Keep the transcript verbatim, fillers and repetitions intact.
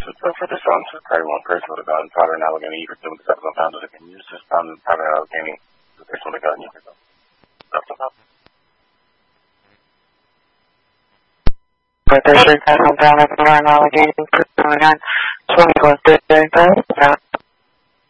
So for the songs for Prairie One, Praise to God, and Powder and Allegheny, you could do the steps on pounds of the can use this pound and Powder and Allegheny, Praise to God, and you could go. Steps on pounds. But they should have some down at the Powder and Allegheny, twenty-four thirty-five,